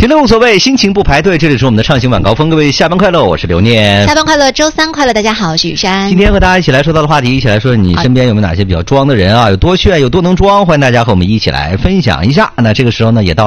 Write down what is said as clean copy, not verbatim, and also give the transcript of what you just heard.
评论无所谓，心情不排队，这里是我们的畅行晚高峰。各位下班快乐，我是刘念。 下班快乐，周三快乐，大家好，我是雨珊。 今天和大家一起来说到的话题，一起来说你身边有没有哪些比较装的人啊？有多炫，有多能装？欢迎大家和我们一起来分享一下。那这个时候呢，也到